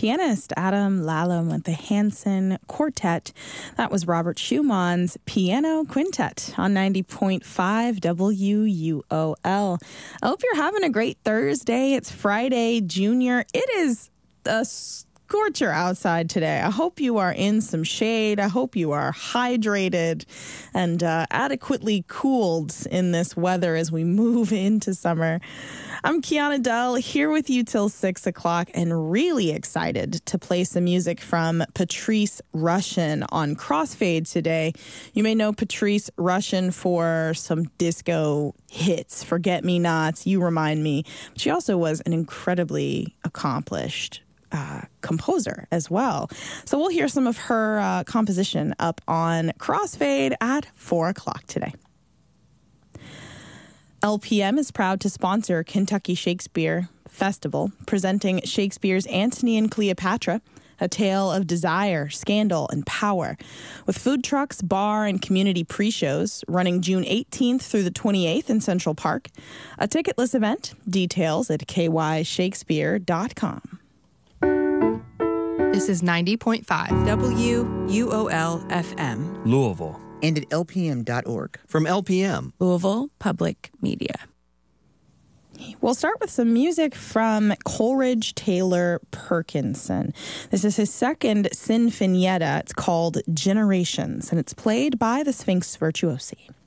pianist Adam Lallam with the Hanson Quartet. That was Robert Schumann's Piano Quintet on 90.5 WUOL. I hope you're having a great Thursday. It's Friday, Junior. It is a scorcher outside today. I hope you are in some shade. I hope you are hydrated and adequately cooled in this weather as we move into summer. I'm Kiana Dell, here with you till 6 o'clock, and really excited to play some music from Patrice Rushen on Crossfade today. You may know Patrice Rushen for some disco hits, Forget Me Nots, You Remind Me. But she also was an incredibly accomplished composer as well. So we'll hear some of her composition up on Crossfade at 4 o'clock today. LPM is proud to sponsor Kentucky Shakespeare Festival, presenting Shakespeare's Antony and Cleopatra, a tale of desire, scandal, and power, with food trucks, bar, and community pre-shows running June 18th through the 28th in Central Park. A ticketless event, details at kyshakespeare.com. This is 90.5 WUOL FM, Louisville. And at lpm.org. From LPM, Louisville Public Media. We'll start with some music from Coleridge Taylor Perkinson. This is his second sinfonietta. It's called Generations, and it's played by the Sphinx Virtuosi.